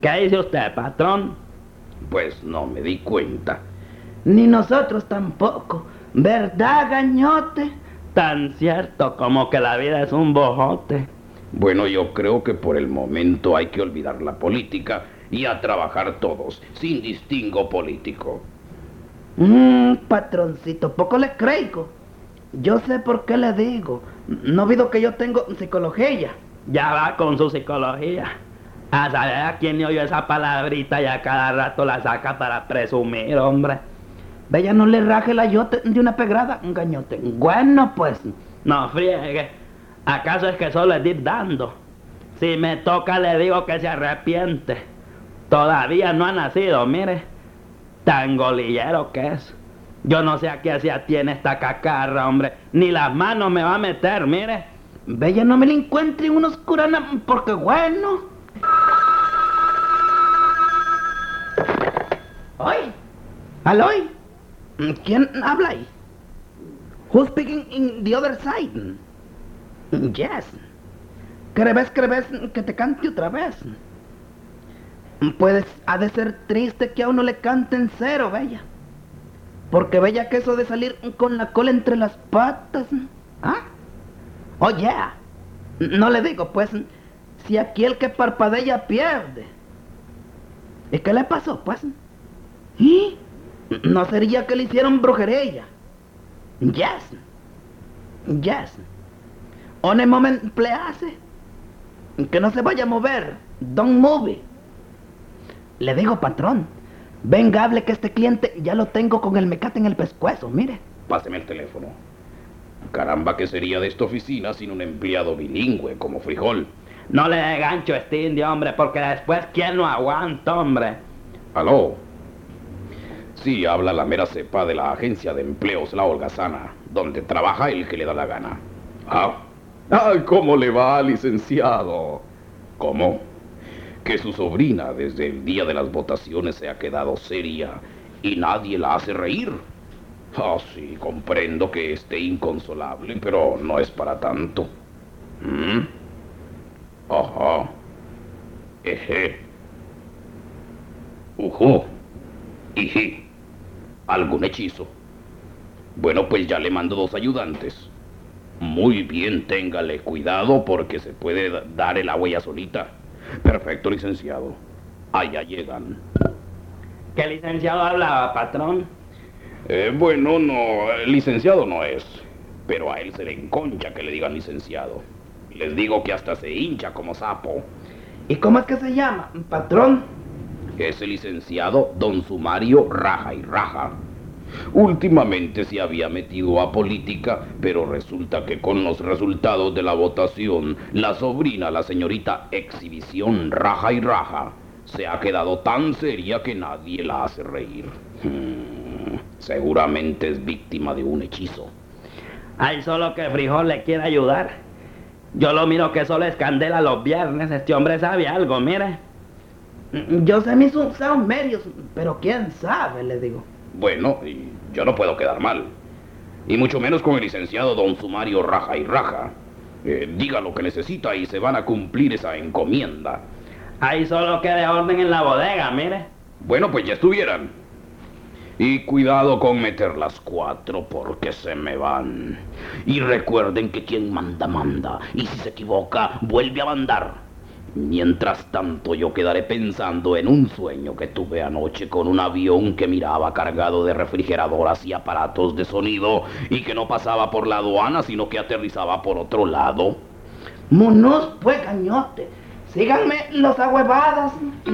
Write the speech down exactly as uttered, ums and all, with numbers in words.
¿Qué dice usted, patrón? Pues no me di cuenta. Ni nosotros tampoco, ¿verdad, gañote? Tan cierto como que la vida es un bojote. Bueno, yo creo que por el momento hay que olvidar la política y a trabajar todos, sin distingo político. Mmm, patroncito, poco le creo. Yo sé por qué le digo. No olvido que yo tengo psicología. Ya va con su psicología. A saber a quién le oyó esa palabrita y a cada rato la saca para presumir, hombre. Vaya, no le raje la yote de una pegrada, un gañote. Bueno, pues. No friegue. ¿Acaso es que solo es ir dando? Si me toca le digo que se arrepiente. Todavía no ha nacido, mire. Tan golillero que es. Yo no sé a qué hacía tiene esta cacarra, hombre. Ni las manos me va a meter, mire. Bella, no me la encuentre en unos curanas, porque bueno. ¡Oy! ¿Aloy? ¿Quién habla ahí? Who's speaking in the other side? Yes. ¿Crees, crees que te cante otra vez? Pues ha de ser triste que a uno le canten cero, Bella. Porque Bella, que eso de salir con la cola entre las patas. ¿Ah? Oh, yeah. No le digo, pues, si aquí el que parpadea pierde. ¿Y qué le pasó, pues? ¿Y? ¿No sería que le hicieron brujería? Yes. Yes. On a moment, please. Que no se vaya a mover. Don't move. Le digo, patrón, venga, hable que este cliente ya lo tengo con el mecate en el pescuezo, mire. Páseme el teléfono. Caramba, ¿qué sería de esta oficina sin un empleado bilingüe como Frijol? No le dé gancho a este indio, hombre, porque después ¿quién no aguanta, hombre? ¿Aló? Sí, habla la mera cepa de la agencia de empleos La Holgazana, donde trabaja el que le da la gana. Ah, ¡ay, cómo le va, licenciado! ¿Cómo? Que su sobrina desde el día de las votaciones se ha quedado seria y nadie la hace reír. Ah, sí, comprendo que esté inconsolable, pero no es para tanto. ¿Mm? Ajá. Eje. Ujú. Iji. ¿Algún hechizo? Bueno, pues ya le mando dos ayudantes. Muy bien, téngale cuidado porque se puede dar el agua ya solita. Perfecto, licenciado. Allá llegan. ¿Qué licenciado hablaba, patrón? Eh, bueno, no, licenciado no es. Pero a él se le enconcha que le digan licenciado. Les digo que hasta se hincha como sapo. ¿Y cómo es que se llama, patrón? Es el licenciado Don Sumario Raja y Raja. Últimamente se había metido a política, pero resulta que con los resultados de la votación, la sobrina, la señorita Exhibición Raja y Raja, se ha quedado tan seria que nadie la hace reír. Hmm, seguramente es víctima de un hechizo. Hay solo que Frijol le quiere ayudar. Yo lo miro que solo es candela los viernes. Este hombre sabe algo, mire. Yo sé mis usados medios, pero quién sabe, le digo. Bueno, y yo no puedo quedar mal. Y mucho menos con el licenciado Don Sumario Raja y Raja. Eh, diga lo que necesita y se van a cumplir esa encomienda. Hay solo que de orden en la bodega, mire. Bueno, pues ya estuvieran. Y cuidado con meter las cuatro porque se me van. Y recuerden que quien manda, manda. Y si se equivoca, vuelve a mandar. Mientras tanto, yo quedaré pensando en un sueño que tuve anoche con un avión que miraba cargado de refrigeradoras y aparatos de sonido y que no pasaba por la aduana, sino que aterrizaba por otro lado. Monos, pues, gañote. Síganme los ahuevadas.